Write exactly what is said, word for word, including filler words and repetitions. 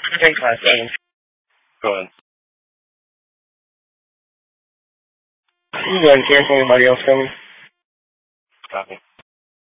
Three class A. Go ahead. You go ahead and cancel. Anybody else coming? Copy.